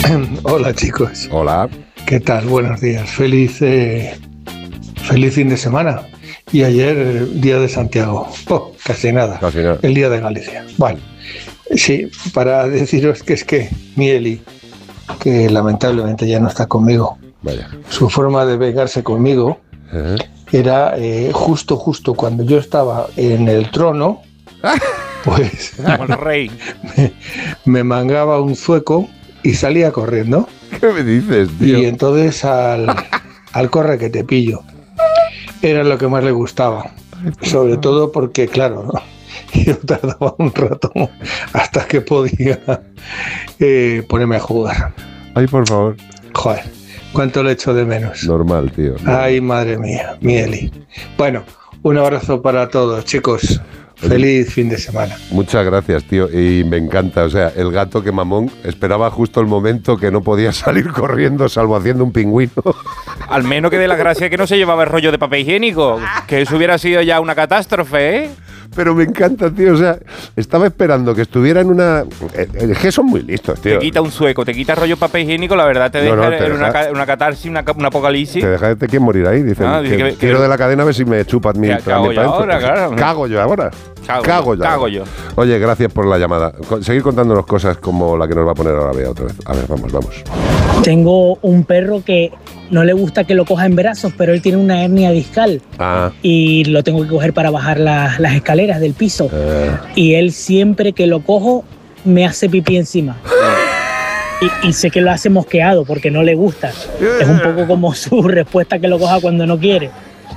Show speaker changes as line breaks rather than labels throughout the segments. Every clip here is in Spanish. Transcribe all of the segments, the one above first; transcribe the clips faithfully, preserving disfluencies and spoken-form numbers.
Hola chicos.
Hola.
¿Qué tal? Buenos días. Feliz, eh, feliz fin de semana. Y ayer, eh, día de Santiago. Oh, casi nada.
Casi nada.
El día de Galicia. Bueno, sí, para deciros que es que mi Eli, que lamentablemente ya no está conmigo,
Vaya.
su forma de vengarse conmigo
¿Eh?
era eh, justo, justo cuando yo estaba en el trono, pues
Como el rey.
me, me mangaba un zueco y salía corriendo.
¿Qué me dices, tío?
Y entonces al, al corre que te pillo era lo que más le gustaba, sobre todo porque claro, ¿no? Yo tardaba un rato hasta que podía eh, ponerme a jugar.
Ay, por favor.
Joder, cuánto le echo de menos.
Normal, tío.
Ay, madre mía, mi Eli. Bueno, un abrazo para todos, chicos. Feliz fin de semana.
Muchas gracias, tío. Y me encanta. O sea, el gato que mamón esperaba justo el momento que no podía salir corriendo, salvo haciendo un pingüino.
Al menos que de la gracia que no se llevaba el rollo de papel higiénico. Que eso hubiera sido ya una catástrofe, ¿eh?
Pero me encanta, tío. O sea, estaba esperando que estuviera en una... Es que son muy listos, tío.
Te quita un sueco, te quita rollo papel higiénico, la verdad te deja
No, no, te
en una,
deja-
ca- una catarsis, una, ca- un apocalipsis.
Te deja de quién morir ahí. Dicen,
Ah, dice
que
que- que-
tiro de la cadena a ver si me chupas mi...
¿Qué cago yo ahora, claro?
Cago yo ahora.
Cago,
Cago yo.
cago
ahora.
yo.
Oye, gracias por la llamada. Con- Seguir contándonos cosas como la que nos va a poner ahora Bea otra vez. A ver, vamos, vamos.
Tengo un perro que no le gusta que lo coja en brazos, pero él tiene una hernia discal
Ah,
y lo tengo que coger para bajar la- las escaleras del piso.
eh,
Y él siempre que lo cojo me hace pipí encima. Y, y sé que lo hace mosqueado porque no le gusta. Es un poco como su respuesta que lo coja cuando no quiere.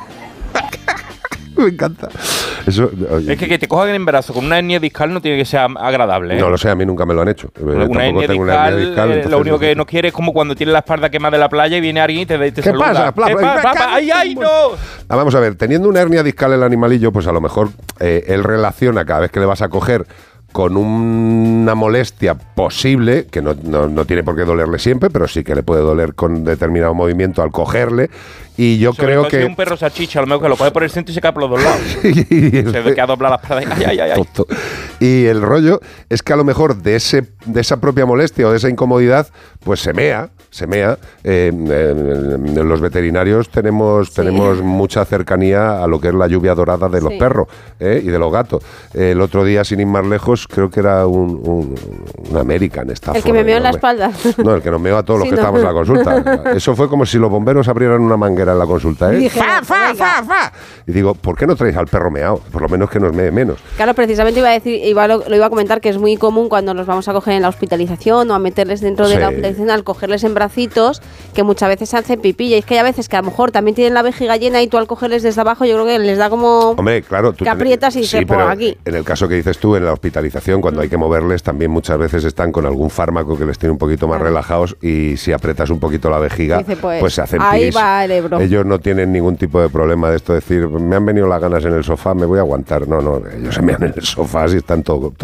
me encanta. Eso, oye,
Es que que te cojan en brazo con una hernia discal no tiene que ser agradable, ¿eh?
no lo sé, a mí nunca me lo han hecho. Yo
Una
tampoco
hernia
tengo
discal,
una hernia discal,
eh,
entonces
lo único
no sé.
que no quiere es como cuando tienes la espalda quemada de la playa y viene alguien y te, te
¿Qué
saluda.
pasa? Pla,
¿Qué
pla,
pasa?
pla,
¡Ay, ay, no!
Ah, vamos a ver, teniendo una hernia discal el animalillo, pues a lo mejor eh, él relaciona cada vez que le vas a coger con una molestia posible, que no, no, no tiene por qué dolerle siempre, pero sí que le puede doler con determinado movimiento al cogerle. Y yo
Sobre
creo
todo si
que...
es un perro salchicha, a lo mejor que lo coge por el centro y se cae por los dos lados.
y, el-
Se queda doblada la espalda. ¡Ay, ay, ay! ay.
Tonto. Y el rollo es que a lo mejor de ese de esa propia molestia o de esa incomodidad, pues se mea, se mea. Eh, eh, los veterinarios tenemos,
Sí.
tenemos mucha cercanía a lo que es la lluvia dorada de los
Sí.
perros eh, y de los gatos. Eh, el otro día, sin ir más lejos, creo que era un, un, un American Stafford.
El que me meó en la
enorme.
espalda.
No, el que nos meó a todos los
Sí,
que
no.
estábamos en la consulta. Eso fue como si los bomberos abrieran una manguera en la consulta, ¿eh?
Dije,
¡Fa, fa,
venga.
fa, fa! Y digo, ¿por qué no traéis al perro meao? Por lo menos que nos mee menos.
Claro, precisamente iba a decir, iba lo, lo iba a comentar que es muy común cuando los vamos a coger en la hospitalización o a meterles dentro de
Sí.
la hospitalización, al cogerles en bracitos, que muchas veces se hacen pipí. Y es que hay a veces que a lo mejor también tienen la vejiga llena y tú al cogerles desde abajo, yo creo que les da como...
Hombre, claro, tú
que
ten-
aprietas y
sí,
se
pero
ponga aquí.
En el caso que dices tú, en la hospitalización, cuando hay que moverles, también muchas veces están con algún fármaco que les tiene un poquito más
Claro.
relajados y si apretas un poquito la vejiga,
Dice, pues,
pues, se hacen
ahí
pis.
va el Ebro.
Ellos no tienen ningún tipo de problema de esto, de decir, me han venido las ganas en el sofá, me voy a aguantar. No, no, ellos se mean en el sofá si están todo,